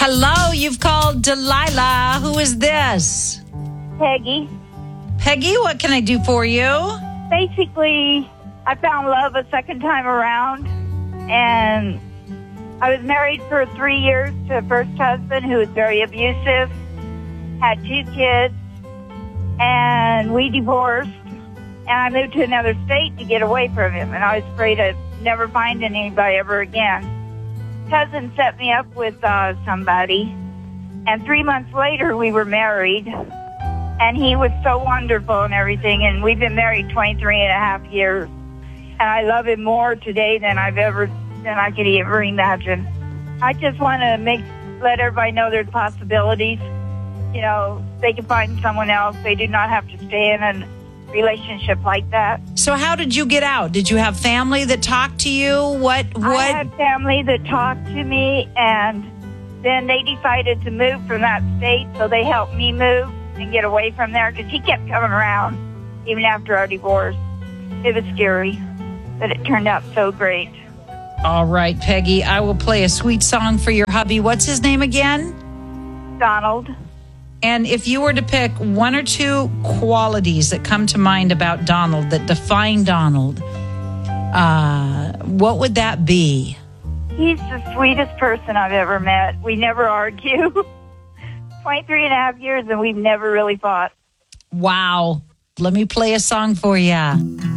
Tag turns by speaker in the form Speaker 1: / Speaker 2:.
Speaker 1: Hello, you've called Delilah. Who is this?
Speaker 2: Peggy.
Speaker 1: Peggy, what can I do for you?
Speaker 2: Basically, I found love a second time around, and I was married for 3 years to a first husband who was very abusive, had 2 kids, and we divorced, and I moved to another state to get away from him, and I was afraid I'd never find anybody ever again. Cousin set me up with somebody, and 3 months later we were married, and he was so wonderful and everything, and we've been married 23 and a half years, and I love him more today than I could ever imagine. I just want to let everybody know there's possibilities. You know, they can find someone else. They do not have to stay in a relationship like that.
Speaker 1: So how did you get out? Did you have family that talked to you? What?
Speaker 2: I had family that talked to me, and then they decided to move from that state, so they helped me move and get away from there because he kept coming around even after our divorce. It was scary, but it turned out so great.
Speaker 1: All right, Peggy, I will play a sweet song for your hubby. What's his name again?
Speaker 2: Donald.
Speaker 1: And if you were to pick 1 or 2 qualities that come to mind about Donald, that define Donald, what would that be?
Speaker 2: He's the sweetest person I've ever met. We never argue. 23 and a half years, and we've never really fought.
Speaker 1: Wow. Let me play a song for you.